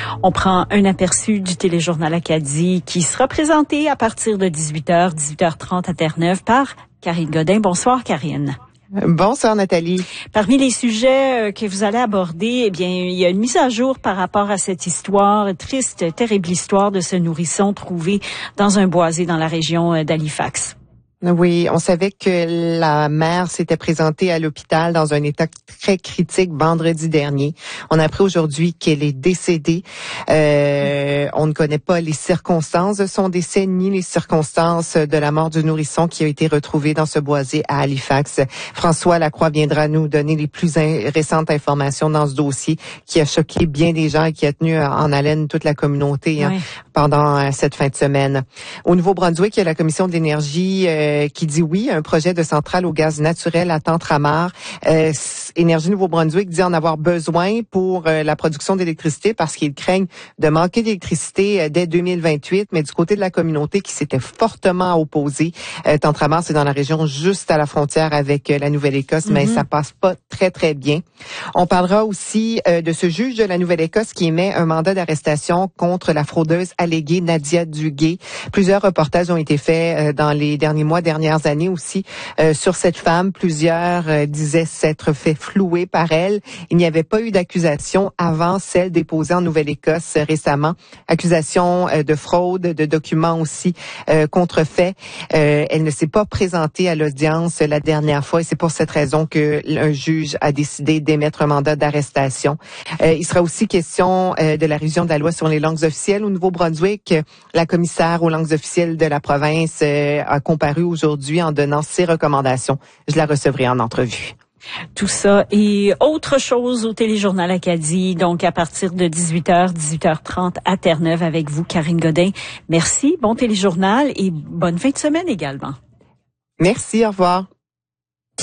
On prend un aperçu du téléjournal Acadie qui sera présenté à partir de 18h, 18h30 à Terre-Neuve par Karine Godin. Bonsoir, Karine. Bonsoir, Nathalie. Parmi les sujets que vous allez aborder, eh bien, il y a une mise à jour par rapport à cette histoire, triste, terrible histoire de ce nourrisson trouvé dans un boisé dans la région d'Halifax. Oui, on savait que la mère s'était présentée à l'hôpital dans un état très critique vendredi dernier. On a appris aujourd'hui qu'elle est décédée. On ne connaît pas les circonstances de son décès ni les circonstances de la mort du nourrisson qui a été retrouvé dans ce boisé à Halifax. François Lacroix viendra nous donner les plus récentes informations dans ce dossier qui a choqué bien des gens et qui a tenu en haleine toute la communauté pendant cette fin de semaine. Au Nouveau-Brunswick, il y a la Commission de l'énergie qui dit oui à un projet de centrale au gaz naturel à Tentramar. Énergie Nouveau-Brunswick dit en avoir besoin pour la production d'électricité parce qu'ils craignent de manquer d'électricité dès 2028, mais du côté de la communauté qui s'était fortement opposée. Tentramar, c'est dans la région juste à la frontière avec la Nouvelle-Écosse, mais ça passe pas très, très bien. On parlera aussi de ce juge de la Nouvelle-Écosse qui émet un mandat d'arrestation contre la fraudeuse alléguée Nadia Duguay. Plusieurs reportages ont été faits dans les derniers mois, dernières années aussi, sur cette femme. Plusieurs disaient s'être fait flouer par elle. Il n'y avait pas eu d'accusation avant celle déposée en Nouvelle-Écosse récemment. Accusation de fraude, de documents aussi contrefaits. Elle ne s'est pas présentée à l'audience la dernière fois et c'est pour cette raison que un juge a décidé d'émettre un mandat d'arrestation. Il sera aussi question de la révision de la loi sur les langues officielles au Nouveau-Brunswick. La commissaire aux langues officielles de la province a comparu aujourd'hui en donnant ses recommandations. Je la recevrai en entrevue. Tout ça et autre chose au téléjournal Acadie, donc à partir de 18h, 18h30 à Terre-Neuve avec vous, Karine Godin. Merci, bon téléjournal et bonne fin de semaine également. Merci, au revoir.